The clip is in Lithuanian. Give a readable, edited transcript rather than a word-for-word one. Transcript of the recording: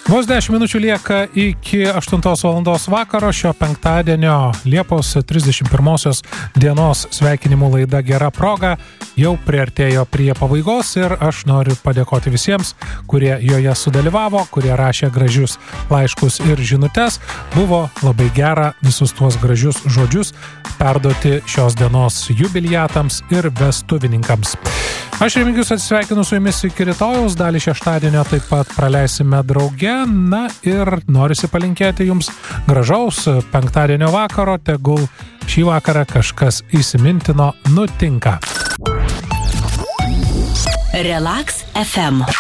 Vos 10 minučių lieka iki 8 valandos vakaro šio penktadienio Liepos 31 dienos sveikinimų laida Gera proga jau priartėjo prie pabaigos ir aš noriu padėkoti visiems, kurie joje sudalyvavo, kurie rašė gražius laiškus ir žinutes. Buvo labai gera visus tuos gražius žodžius perduoti šios dienos jubiliatams ir vestuvininkams. Aš Remigijus atsisveikinu su jumis iki rytojaus, dalį šeštadienio taip pat praleisime drauge, na ir norisi palinkėti jums gražaus penktadienio vakaro, tegul šį vakarą kažkas įsimintino nutinka. Relax FM.